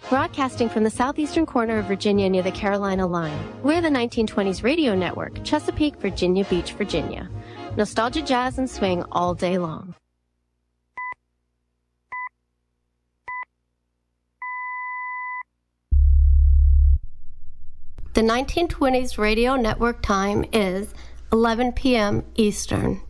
Broadcasting from the southeastern corner of Virginia near the Carolina line, we're the 1920s Radio Network, Chesapeake, Virginia Beach, Virginia. Nostalgia, jazz, and swing all day long. The 1920s Radio Network time is 11 p.m. Eastern.